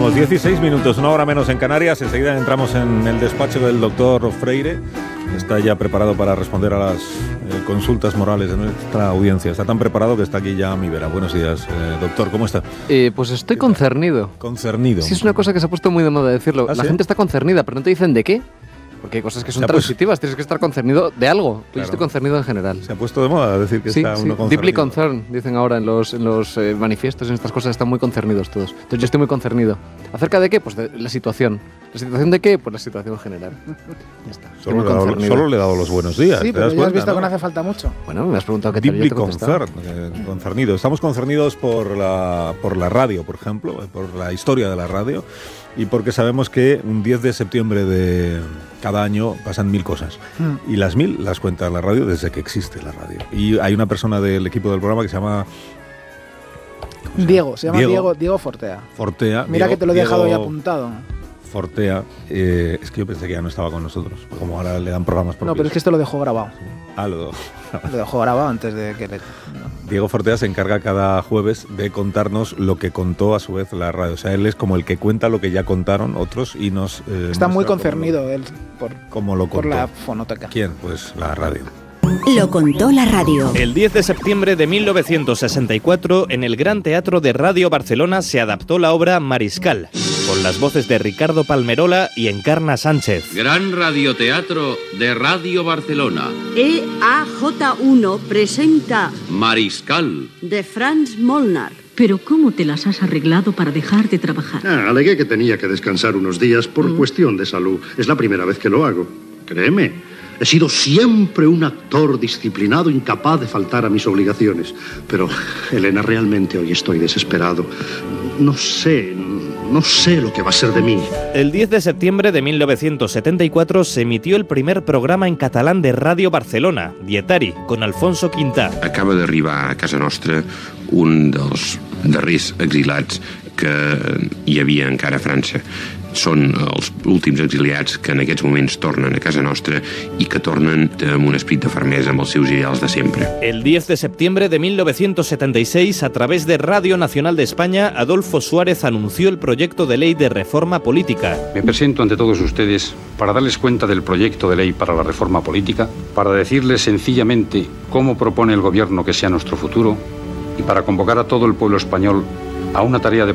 Continuamos, 16 minutos, una hora menos en Canarias. Enseguida entramos en el despacho del doctor Freire. Está ya preparado para responder a las consultas morales de nuestra audiencia. Está tan preparado que está aquí ya a mi vera. Buenos días, doctor, ¿cómo está? Pues estoy concernido. ¿Concernido? Sí, es una cosa que se ha puesto muy de moda decirlo. ¿Ah, La sí? gente está concernida, pero no te dicen de qué. Porque hay cosas que son transitivas, tienes que estar concernido de algo. Claro. Yo estoy concernido en general. Se ha puesto de moda decir que está uno concernido. Deeply concerned, dicen ahora en los manifiestos, en estas cosas están muy concernidos todos. Entonces yo estoy muy concernido. ¿Acerca de qué? Pues de la situación. ¿La situación de qué? Pues la situación general. Ya está. Solo le he dado los buenos días. Sí, pero ya has visto que no hace falta mucho. Bueno, me has preguntado qué tal. Deeply concernido. Estamos concernidos por la radio, por ejemplo, por la historia de la radio. Y porque sabemos que un 10 de septiembre de cada año pasan 1000 cosas. Y las 1000 las cuenta la radio desde que existe la radio. Y hay una persona del equipo del programa que se llama... Diego Fortea. Fortea. Mira que te lo he dejado ya apuntado. Fortea, es que yo pensé que ya no estaba con nosotros, como ahora le dan programas propios. No, pero es que esto lo dejó grabado. Lo dejó grabado antes de que... Diego Fortea se encarga cada jueves de contarnos lo que contó a su vez la radio. O sea, él es como el que cuenta lo que ya contaron otros y nos... Está muy concernido él por la fonoteca. ¿Quién? Pues la radio. Lo contó la radio. El 10 de septiembre de 1964, en el Gran Teatro de Radio Barcelona se adaptó la obra Mariscal, con las voces de Ricardo Palmerola y Encarna Sánchez. Gran radioteatro de Radio Barcelona. EAJ1 presenta Mariscal, de Franz Molnar. ¿Pero cómo te las has arreglado para dejar de trabajar? Alegué que tenía que descansar unos días por cuestión de salud. Es la primera vez que lo hago. Créeme. He sido siempre un actor disciplinado, incapaz de faltar a mis obligaciones. Pero, Elena, realmente hoy estoy desesperado. No sé lo que va a ser de mí. El 10 de septiembre de 1974 se emitió el primer programa en catalán de Radio Barcelona, Dietari, con Alfonso Quintà. Acaba d'arribar a casa nostra un dels darrers exilats que hi havia encara a França. Són els últims exiliats que en aquests moments tornen a casa nostra i que tornen amb un esperit de fermesa amb els seus ideals de sempre. El 10 de septiembre de 1976, a través de Radio Nacional de España, Adolfo Suárez anunció el proyecto de ley de reforma política. Me presento ante todos ustedes para darles cuenta del proyecto de ley para la reforma política, para decirles sencillamente cómo propone el gobierno que sea nuestro futuro y para convocar a todo el pueblo español a una tarea de